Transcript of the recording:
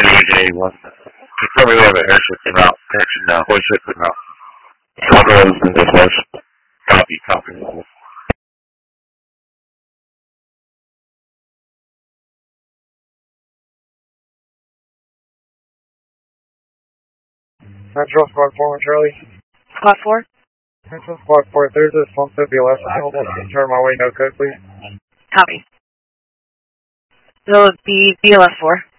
AJ81. Confirm we have an airship en route. Connection, hoist ship en route. Control is in this west. Copy. Central Squad 4, Charlie. Squad 4? Central Squad 4, if there's a Sunset BLS available, turn my way, no code, please. Copy. So the BLS 4.